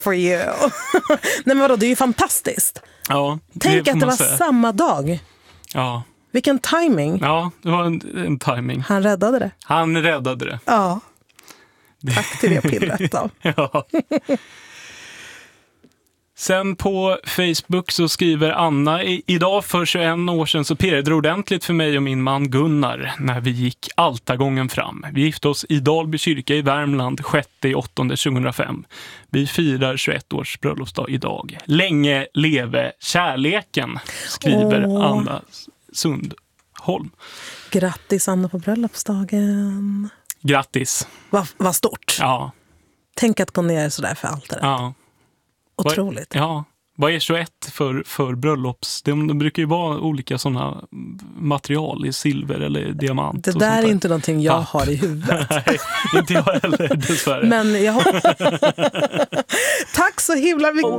for you. Nej men vadå, det är ju fantastiskt. Ja, tänk att det var samma dag. Ja. Vilken timing. Ja, det var en timing. Han räddade det. Han räddade det. Ja. Tack till det pillret då. Ja. Sen på Facebook så skriver Anna: idag för 21 år sedan så pirrade det ordentligt för mig och min man Gunnar när vi gick altargången fram. Vi gifte oss i Dalby kyrka i Värmland 6/8/2005. Vi firar 21 års bröllopsdag idag. Länge leve kärleken, skriver Anna Sundholm. Grattis Anna på bröllopsdagen. Grattis. Vad stort. Ja. Tänk att gå ner sådär för altaret. Ja. Otroligt. Ja. Vad är 21 för bröllops? De brukar ju vara olika sådana material i silver eller diamant. Det där är inte någonting jag har i huvudet. Nej, inte jag heller dessvärre. Men jag Tack så himla mycket.